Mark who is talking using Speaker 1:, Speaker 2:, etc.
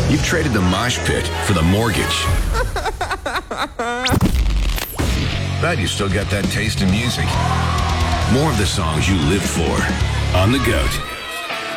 Speaker 1: You've traded the mosh pit for the mortgage. But you still got that taste in music. More of the songs you lived for on The GOAT.